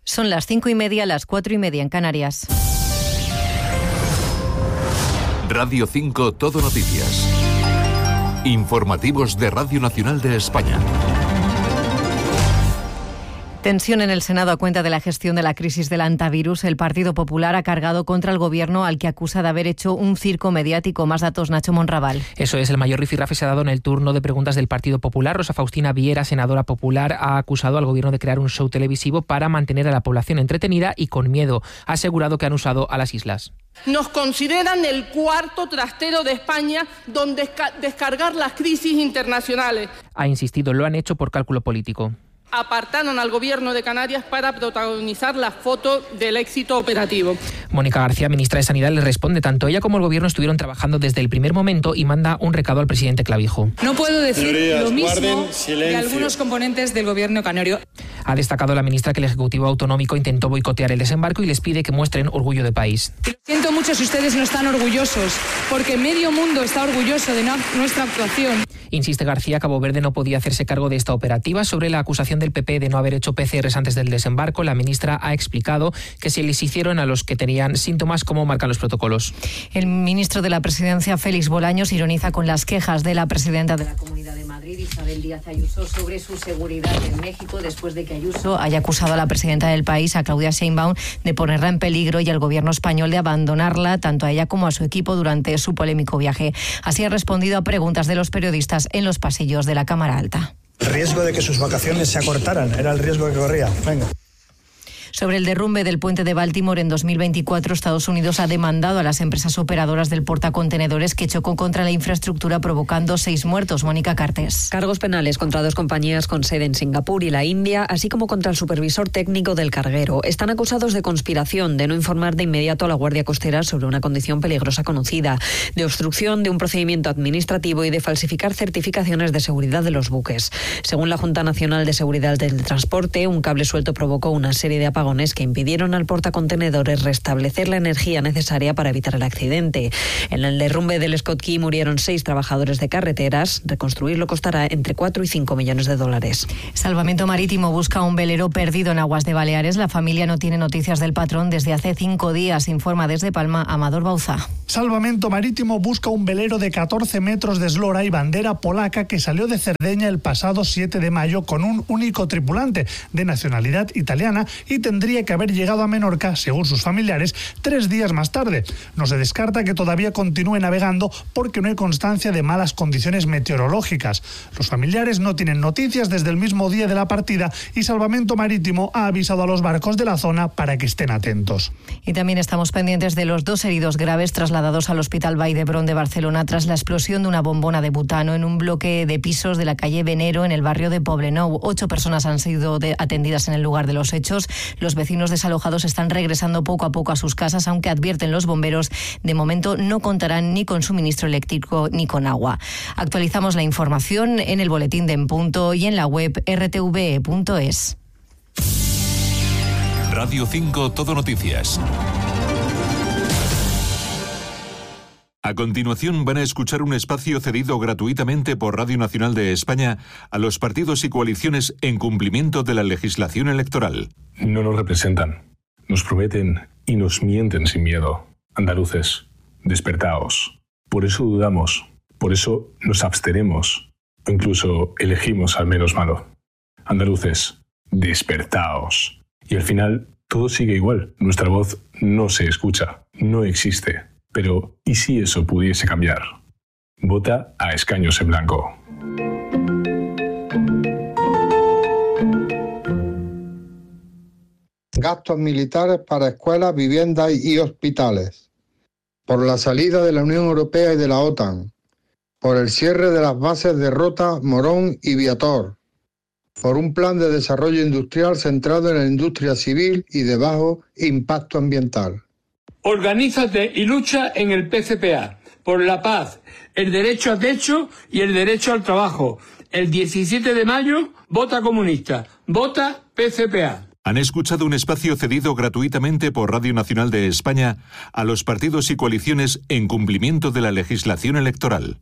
Son las 5:30, las 4:30 en Canarias. Radio 5 Todo Noticias. Informativos de Radio Nacional de España. Tensión en el Senado a cuenta de la gestión de la crisis del antivirus. El Partido Popular ha cargado contra el Gobierno, al que acusa de haber hecho un circo mediático. Más datos, Nacho Monraval. Eso es, el mayor rifirrafe se ha dado en el turno de preguntas del Partido Popular. Rosa Faustina Viera, senadora popular, ha acusado al Gobierno de crear un show televisivo para mantener a la población entretenida y con miedo. Ha asegurado que han usado a las islas. Nos consideran el cuarto trastero de España donde descargar las crisis internacionales. Ha insistido, lo han hecho por cálculo político. Apartaron al Gobierno de Canarias para protagonizar la foto del éxito operativo. Mónica García, ministra de Sanidad, le responde. Tanto ella como el Gobierno estuvieron trabajando desde el primer momento y manda un recado al presidente Clavijo. No puedo decir lo mismo de algunos componentes del Gobierno canario. Ha destacado la ministra que el Ejecutivo Autonómico intentó boicotear el desembarco y les pide que muestren orgullo de país. Lo siento mucho si ustedes no están orgullosos, porque medio mundo está orgulloso de nuestra actuación. Insiste García, Cabo Verde no podía hacerse cargo de esta operativa. Sobre la acusación del PP de no haber hecho PCRs antes del desembarco, la ministra ha explicado que se les hicieron a los que tenían síntomas, como marcan los protocolos. El ministro de la Presidencia, Félix Bolaños, ironiza con las quejas de la presidenta de la Comunidad de Madrid, Isabel Díaz Ayuso, sobre su seguridad en México, después de que Ayuso haya acusado a la presidenta del país, a Claudia Sheinbaum, de ponerla en peligro y al gobierno español de abandonarla, tanto a ella como a su equipo, durante su polémico viaje. Así ha respondido a preguntas de los periodistas en los pasillos de la Cámara Alta. El riesgo de que sus vacaciones se acortaran era el riesgo que corría. Venga. Sobre el derrumbe del puente de Baltimore en 2024, Estados Unidos ha demandado a las empresas operadoras del portacontenedores que chocó contra la infraestructura, provocando 6 muertos. Mónica Cartes. Cargos penales contra 2 compañías con sede en Singapur y la India, así como contra el supervisor técnico del carguero. Están acusados de conspiración, de no informar de inmediato a la Guardia Costera sobre una condición peligrosa conocida, de obstrucción de un procedimiento administrativo y de falsificar certificaciones de seguridad de los buques. Según la Junta Nacional de Seguridad del Transporte, un cable suelto provocó una serie de apagones que impidieron al portacontenedores restablecer la energía necesaria para evitar el accidente. En el derrumbe del Scott Key murieron 6 trabajadores de carreteras. Reconstruirlo costará entre 4 y 5 millones de dólares. Salvamento Marítimo busca un velero perdido en aguas de Baleares. La familia no tiene noticias del patrón desde hace 5 días, informa desde Palma Amador Bauzá. Salvamento Marítimo busca un velero de 14 metros de eslora y bandera polaca que salió de Cerdeña el pasado 7 de mayo con un único tripulante de nacionalidad italiana y tendría que haber llegado a Menorca, según sus familiares, 3 días más tarde. No se descarta que todavía continúe navegando porque no hay constancia de malas condiciones meteorológicas. Los familiares no tienen noticias desde el mismo día de la partida y Salvamento Marítimo ha avisado a los barcos de la zona para que estén atentos. Y también estamos pendientes de los 2 heridos graves trasladados al Hospital Vall d'Hebron de Barcelona tras la explosión de una bombona de butano en un bloque de pisos de la calle Venero, en el barrio de Poblenou. 8 personas han sido atendidas en el lugar de los hechos. Los vecinos desalojados están regresando poco a poco a sus casas, aunque advierten los bomberos, de momento no contarán ni con suministro eléctrico ni con agua. Actualizamos la información en el boletín de En Punto y en la web rtve.es. Radio 5 Todo Noticias. A continuación van a escuchar un espacio cedido gratuitamente por Radio Nacional de España a los partidos y coaliciones en cumplimiento de la legislación electoral. No nos representan, nos prometen y nos mienten sin miedo. Andaluces, despertaos. Por eso dudamos, por eso nos abstenemos, o incluso elegimos al menos malo. Andaluces, despertaos. Y al final todo sigue igual, nuestra voz no se escucha, no existe. Pero, ¿y si eso pudiese cambiar? Vota a escaños en blanco. Gastos militares para escuelas, viviendas y hospitales. Por la salida de la Unión Europea y de la OTAN. Por el cierre de las bases de Rota, Morón y Viator. Por un plan de desarrollo industrial centrado en la industria civil y de bajo impacto ambiental. Organízate y lucha en el PCPA, por la paz, el derecho a techo y el derecho al trabajo. El 17 de mayo, vota comunista, vota PCPA. Han escuchado un espacio cedido gratuitamente por Radio Nacional de España a los partidos y coaliciones en cumplimiento de la legislación electoral.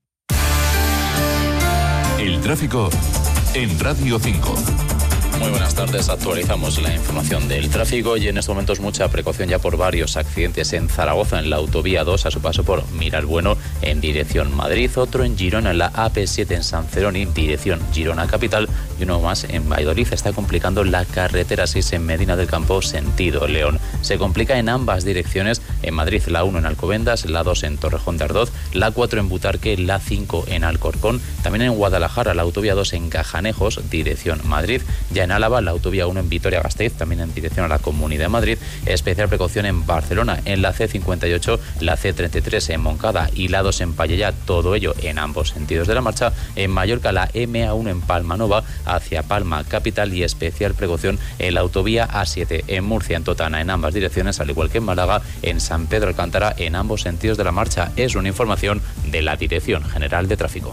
El tráfico en Radio 5. Muy buenas tardes. tardes. Actualizamos la información del tráfico y en estos momentos mucha precaución ya por varios accidentes en Zaragoza, en la autovía 2 a su paso por Miralbueno en dirección Madrid, otro en Girona en la AP7 en San Celoni, dirección Girona capital, y uno más en Valladolid. Está complicando la carretera 6 en Medina del Campo sentido León. Se complica en ambas direcciones, en Madrid la 1 en Alcobendas, la 2 en Torrejón de Ardoz, la 4 en Butarque, la 5 en Alcorcón, también en Guadalajara la autovía 2 en Cajanejos, dirección Madrid, ya en Álava la autovía 1 en Vitoria-Gasteiz, también en dirección a la Comunidad de Madrid, especial precaución en Barcelona, en la C58, la C33 en Moncada y la 2 en Pallella, todo ello en ambos sentidos de la marcha, en Mallorca la MA1 en Palmanova hacia Palma capital y especial precaución en la autovía A7 en Murcia, en Totana, en ambas direcciones, al igual que en Málaga, en San Pedro Alcántara, en ambos sentidos de la marcha. Es una información de la Dirección General de Tráfico.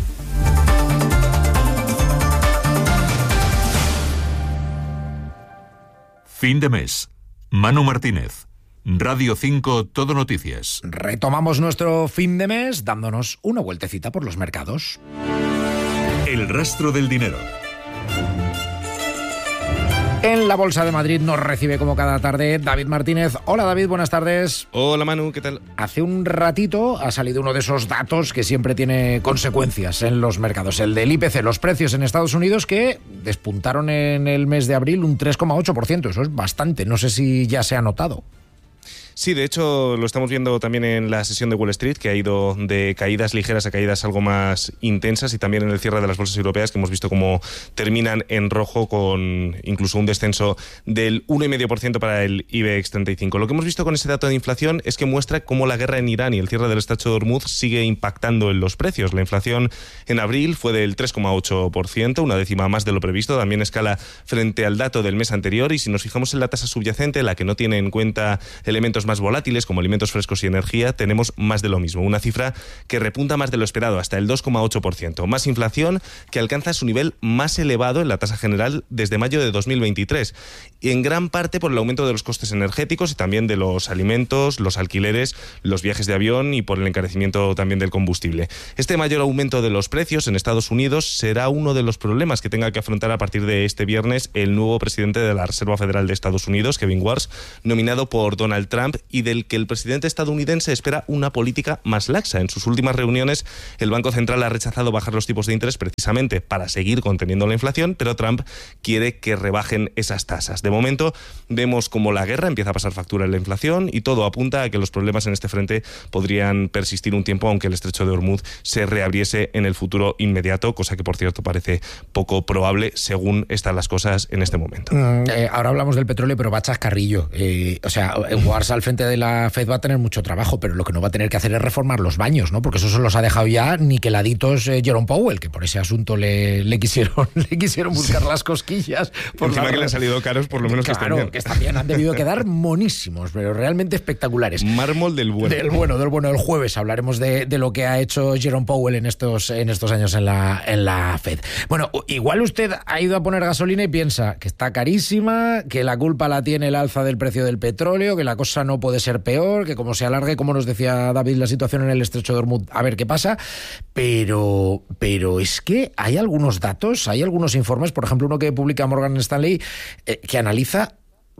Fin de mes. Manu Martínez. Radio 5 Todo Noticias. Retomamos nuestro fin de mes dándonos una vueltecita por los mercados. El rastro del dinero. En la Bolsa de Madrid nos recibe como cada tarde David Martínez. Hola David, buenas tardes. Hola Manu, ¿qué tal? Hace un ratito ha salido uno de esos datos que siempre tiene consecuencias en los mercados, el del IPC, los precios en Estados Unidos que despuntaron en el mes de abril un 3,8%, eso es bastante, no sé si ya se ha notado. Sí, de hecho lo estamos viendo también en la sesión de Wall Street, que ha ido de caídas ligeras a caídas algo más intensas, y también en el cierre de las bolsas europeas, que hemos visto cómo terminan en rojo con incluso un descenso del 1,5% para el IBEX 35. Lo que hemos visto con ese dato de inflación es que muestra cómo la guerra en Irán y el cierre del estrecho de Hormuz sigue impactando en los precios. La inflación en abril fue del 3,8%, una décima más de lo previsto, también escala frente al dato del mes anterior, y si nos fijamos en la tasa subyacente, la que no tiene en cuenta elementos más volátiles como alimentos frescos y energía, tenemos más de lo mismo, una cifra que repunta más de lo esperado, hasta el 2,8%, más inflación que alcanza su nivel más elevado en la tasa general desde mayo de 2023, y en gran parte por el aumento de los costes energéticos y también de los alimentos, los alquileres, los viajes de avión y por el encarecimiento también del combustible. Este mayor aumento de los precios en Estados Unidos será uno de los problemas que tenga que afrontar a partir de este viernes el nuevo presidente de la Reserva Federal de Estados Unidos, Kevin Warsh, nominado por Donald Trump, y del que el presidente estadounidense espera una política más laxa. En sus últimas reuniones, el Banco Central ha rechazado bajar los tipos de interés precisamente para seguir conteniendo la inflación, pero Trump quiere que rebajen esas tasas. De momento, vemos cómo la guerra empieza a pasar factura en la inflación y todo apunta a que los problemas en este frente podrían persistir un tiempo, aunque el estrecho de Hormuz se reabriese en el futuro inmediato, cosa que, por cierto, parece poco probable según están las cosas en este momento. Ahora hablamos del petróleo, pero va a chascarrillo. Warsh al frente de la FED va a tener mucho trabajo, pero lo que no va a tener que hacer es reformar los baños, ¿no? Porque eso se los ha dejado ya niqueladitos Jerome Powell, que por ese asunto le quisieron buscar las cosquillas. Encima que le han salido caros, por lo menos claro, que estén bien. Que están bien, han debido quedar monísimos, pero realmente espectaculares. Mármol del bueno. Del bueno. El jueves hablaremos de lo que ha hecho Jerome Powell en estos años en la FED. Bueno, igual usted ha ido a poner gasolina y piensa que está carísima, que la culpa la tiene el alza del precio del petróleo, que la cosa no puede ser peor, que como se alargue, como nos decía David, la situación en el estrecho de Hormuz, a ver qué pasa, pero es que hay algunos datos, hay algunos informes, por ejemplo uno que publica Morgan Stanley, que analiza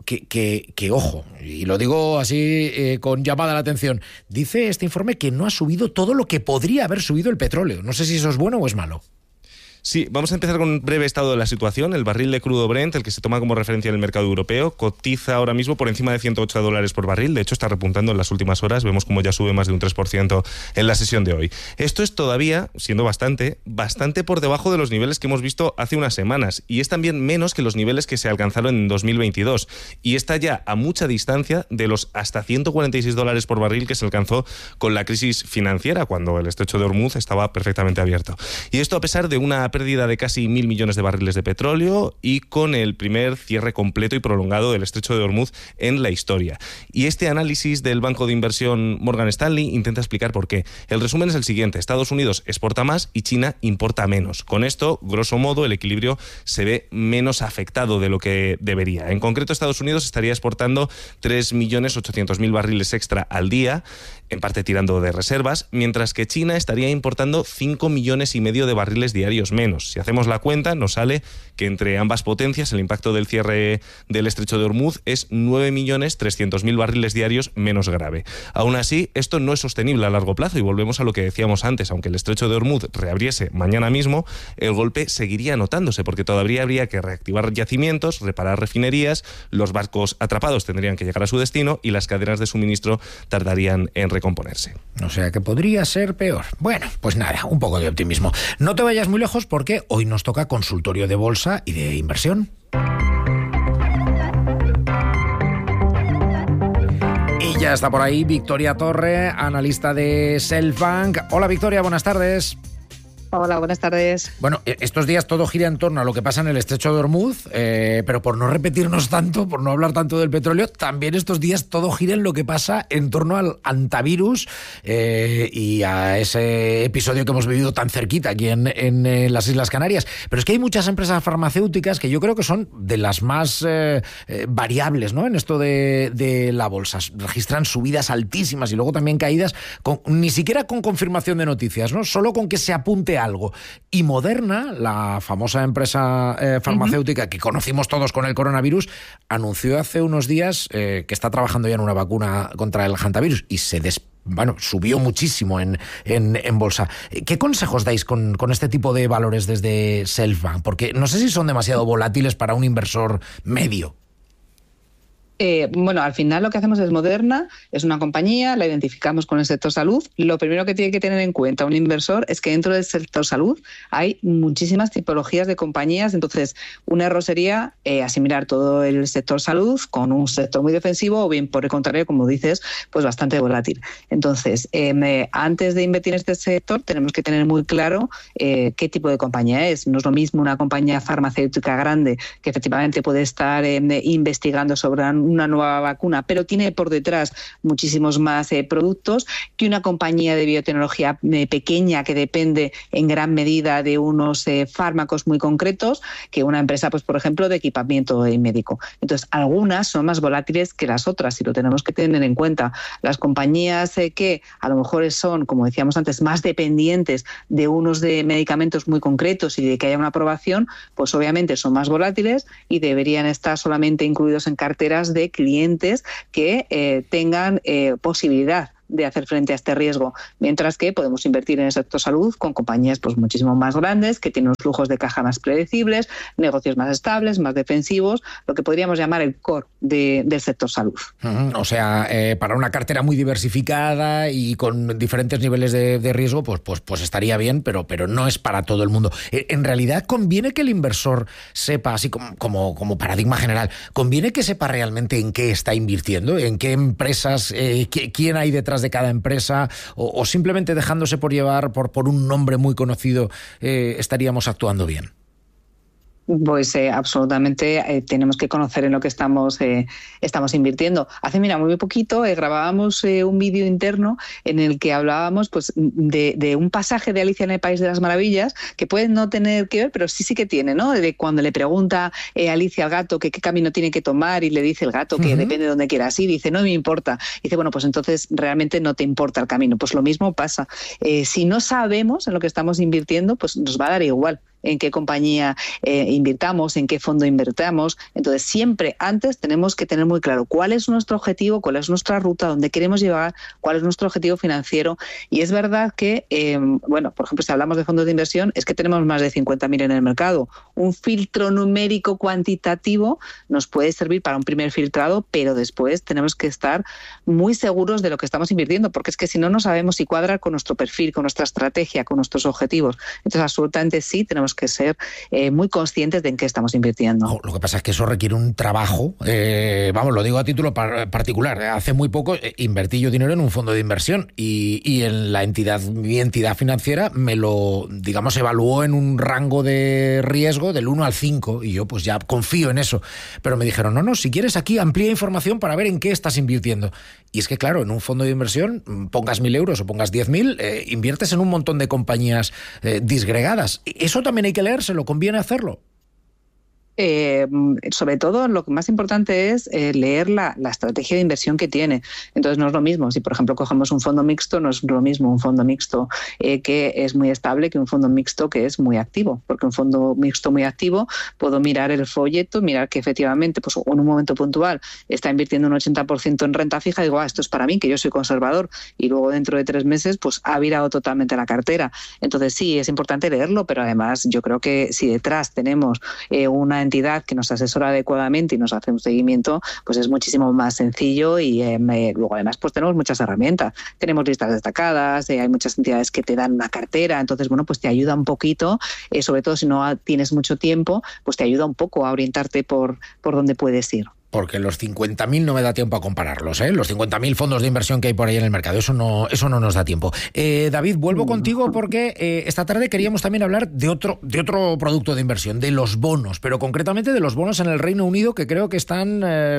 que ojo, y lo digo así con llamada a la atención, dice este informe que no ha subido todo lo que podría haber subido el petróleo. No sé si eso es bueno o es malo. Sí, vamos a empezar con un breve estado de la situación. El barril de crudo Brent, el que se toma como referencia en el mercado europeo, cotiza ahora mismo por encima de $108 por barril. De hecho, está repuntando en las últimas horas. Vemos como ya sube más de un 3% en la sesión de hoy. Esto es todavía, siendo bastante por debajo de los niveles que hemos visto hace unas semanas. Y es también menos que los niveles que se alcanzaron en 2022. Y está ya a mucha distancia de los hasta $146 por barril que se alcanzó con la crisis financiera, cuando el estrecho de Hormuz estaba perfectamente abierto. Y esto a pesar de una pérdida de casi 1.000 millones de barriles de petróleo y con el primer cierre completo y prolongado del estrecho de Hormuz en la historia. Y este análisis del banco de inversión Morgan Stanley intenta explicar por qué. El resumen es el siguiente: Estados Unidos exporta más y China importa menos. Con esto, grosso modo, el equilibrio se ve menos afectado de lo que debería. En concreto, Estados Unidos estaría exportando 3.800.000 barriles extra al día, en parte tirando de reservas, mientras que China estaría importando 5,5 millones de barriles diarios menos. Si hacemos la cuenta, nos sale que entre ambas potencias el impacto del cierre del estrecho de Hormuz es 9.300.000 barriles diarios menos grave. Aún así, esto no es sostenible a largo plazo y volvemos a lo que decíamos antes. Aunque el estrecho de Hormuz reabriese mañana mismo, el golpe seguiría notándose porque todavía habría que reactivar yacimientos, reparar refinerías, los barcos atrapados tendrían que llegar a su destino y las cadenas de suministro tardarían en recomponerse. O sea que podría ser peor. Bueno, pues nada, un poco de optimismo. No te vayas muy lejos porque hoy nos toca consultorio de bolsa y de inversión. Y ya está por ahí Victoria Torre, analista de Selfbank. Hola Victoria, buenas tardes. Hola, buenas tardes. Bueno, estos días todo gira en torno a lo que pasa en el estrecho de Hormuz, pero por no repetirnos tanto, por no hablar tanto del petróleo, también estos días todo gira en lo que pasa en torno al hantavirus y a ese episodio que hemos vivido tan cerquita aquí en las Islas Canarias. Pero es que hay muchas empresas farmacéuticas que yo creo que son de las más variables, ¿no? En esto de la bolsa. Registran subidas altísimas y luego también caídas, ni siquiera con confirmación de noticias, ¿no? Solo con que se apunte algo. Y Moderna, la famosa empresa farmacéutica que conocimos todos con el coronavirus, anunció hace unos días que está trabajando ya en una vacuna contra el hantavirus y subió muchísimo en bolsa. ¿Qué consejos dais con este tipo de valores desde Selfbank? Porque no sé si son demasiado volátiles para un inversor medio. Al final lo que hacemos es Moderna, es una compañía, la identificamos con el sector salud. Lo primero que tiene que tener en cuenta un inversor es que dentro del sector salud hay muchísimas tipologías de compañías, entonces un error sería asimilar todo el sector salud con un sector muy defensivo o bien por el contrario, como dices, pues bastante volátil. Entonces, antes de invertir en este sector tenemos que tener muy claro qué tipo de compañía es. No es lo mismo una compañía farmacéutica grande que efectivamente puede estar investigando sobre una nueva vacuna, pero tiene por detrás muchísimos más productos que una compañía de biotecnología pequeña que depende en gran medida de unos fármacos muy concretos que una empresa, pues por ejemplo, de equipamiento médico. Entonces, algunas son más volátiles que las otras y lo tenemos que tener en cuenta. Las compañías que a lo mejor son, como decíamos antes, más dependientes de unos de medicamentos muy concretos y de que haya una aprobación, pues obviamente son más volátiles y deberían estar solamente incluidos en carteras de clientes que tengan posibilidad de hacer frente a este riesgo, mientras que podemos invertir en el sector salud con compañías pues muchísimo más grandes, que tienen unos flujos de caja más predecibles, negocios más estables, más defensivos, lo que podríamos llamar el core del sector salud. O sea, para una cartera muy diversificada y con diferentes niveles de riesgo, pues estaría bien, pero no es para todo el mundo. En realidad, conviene que el inversor sepa, así como paradigma general, conviene que sepa realmente en qué está invirtiendo, en qué empresas, quién hay detrás de cada empresa, o simplemente dejándose por llevar por un nombre muy conocido estaríamos actuando bien. Pues absolutamente tenemos que conocer en lo que estamos invirtiendo. Hace muy poquito grabábamos un vídeo interno en el que hablábamos pues de un pasaje de Alicia en el País de las Maravillas que puede no tener que ver, pero sí que tiene, ¿no? De cuando le pregunta Alicia al gato que qué camino tiene que tomar y le dice el gato que depende de dónde quieras ir, y dice no me importa. Y dice pues entonces realmente no te importa el camino. Pues lo mismo pasa. Si no sabemos en lo que estamos invirtiendo, pues nos va a dar igual en qué compañía invirtamos, en qué fondo invertamos. Entonces, siempre antes tenemos que tener muy claro cuál es nuestro objetivo, cuál es nuestra ruta, dónde queremos llegar, cuál es nuestro objetivo financiero. Y es verdad que, por ejemplo, si hablamos de fondos de inversión, es que tenemos más de 50.000 en el mercado. Un filtro numérico cuantitativo nos puede servir para un primer filtrado, pero después tenemos que estar muy seguros de lo que estamos invirtiendo, porque es que si no, no sabemos si cuadra con nuestro perfil, con nuestra estrategia, con nuestros objetivos. Entonces, absolutamente sí, tenemos que ser muy conscientes de en qué estamos invirtiendo. Lo que pasa es que eso requiere un trabajo, lo digo a título particular. Hace muy poco invertí yo dinero en un fondo de inversión y en mi entidad financiera me lo, evaluó en un rango de riesgo del 1 al 5 y yo pues ya confío en eso. Pero me dijeron, no, si quieres aquí amplía información para ver en qué estás invirtiendo. Y es que claro, en un fondo de inversión, pongas 1.000 euros o pongas 10.000, inviertes en un montón de compañías disgregadas. Eso también hay que leérselo, conviene hacerlo. Sobre todo, lo que más importante es leer la estrategia de inversión que tiene. Entonces, no es lo mismo. Si, por ejemplo, cogemos un fondo mixto, no es lo mismo un fondo mixto que es muy estable que un fondo mixto que es muy activo. Porque un fondo mixto muy activo, puedo mirar el folleto, mirar que efectivamente, pues en un momento puntual, está invirtiendo un 80% en renta fija, y digo, esto es para mí, que yo soy conservador. Y luego, dentro de 3 meses, pues ha virado totalmente la cartera. Entonces, sí, es importante leerlo, pero además yo creo que si detrás tenemos una entidad que nos asesora adecuadamente y nos hace un seguimiento, pues es muchísimo más sencillo. Y luego además pues tenemos muchas herramientas, tenemos listas destacadas, hay muchas entidades que te dan una cartera, entonces bueno, pues te ayuda un poquito, sobre todo si no tienes mucho tiempo, pues te ayuda un poco a orientarte por dónde puedes ir. Porque los 50.000 no me da tiempo a compararlos, ¿eh? Los 50.000 fondos de inversión que hay por ahí en el mercado, eso no nos da tiempo. David, vuelvo contigo porque esta tarde queríamos también hablar de otro producto de inversión, de los bonos, pero concretamente de los bonos en el Reino Unido, que creo que están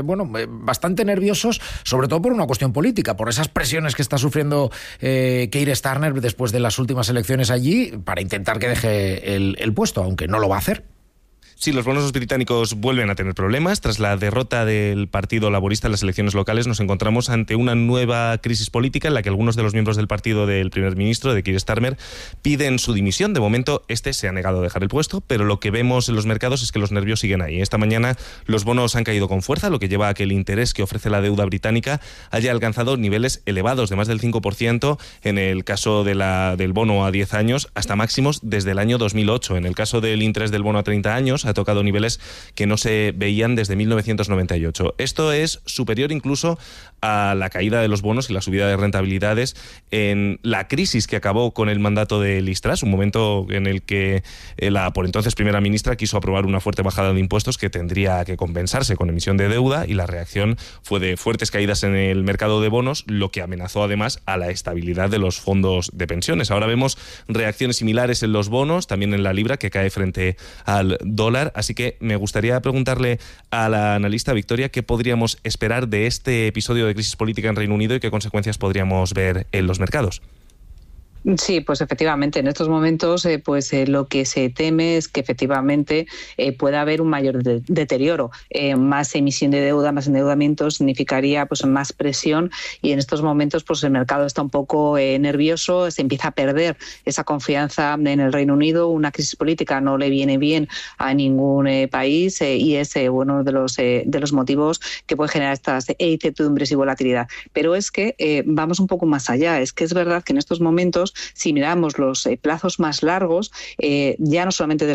bastante nerviosos, sobre todo por una cuestión política, por esas presiones que está sufriendo Keir Starmer después de las últimas elecciones allí, para intentar que deje el puesto, aunque no lo va a hacer. Sí, los bonos británicos vuelven a tener problemas. Tras la derrota del Partido Laborista en las elecciones locales, nos encontramos ante una nueva crisis política en la que algunos de los miembros del partido del primer ministro, de Keir Starmer, piden su dimisión. De momento, este se ha negado a dejar el puesto, pero lo que vemos en los mercados es que los nervios siguen ahí. Esta mañana los bonos han caído con fuerza, lo que lleva a que el interés que ofrece la deuda británica haya alcanzado niveles elevados de más del 5%, en el caso del bono a 10 años, hasta máximos desde el año 2008. En el caso del interés del bono a 30 años, ha tocado niveles que no se veían desde 1998. Esto es superior incluso a la caída de los bonos y la subida de rentabilidades en la crisis que acabó con el mandato de Liz Truss, un momento en el que la por entonces primera ministra quiso aprobar una fuerte bajada de impuestos que tendría que compensarse con emisión de deuda, y la reacción fue de fuertes caídas en el mercado de bonos, lo que amenazó además a la estabilidad de los fondos de pensiones. Ahora vemos reacciones similares en los bonos, también en la libra, que cae frente al dólar. Así que me gustaría preguntarle a la analista Victoria qué podríamos esperar de este episodio de crisis política en Reino Unido y qué consecuencias podríamos ver en los mercados. Sí, pues efectivamente, en estos momentos lo que se teme es que efectivamente pueda haber un mayor deterioro. Más emisión de deuda, más endeudamiento significaría pues más presión, y en estos momentos pues el mercado está un poco nervioso, se empieza a perder esa confianza en el Reino Unido. Una crisis política no le viene bien a ningún país y es uno de los motivos que puede generar estas incertidumbres y volatilidad. Pero es que vamos un poco más allá. Es que es verdad que en estos momentos, si miramos los plazos más largos, ya no solamente de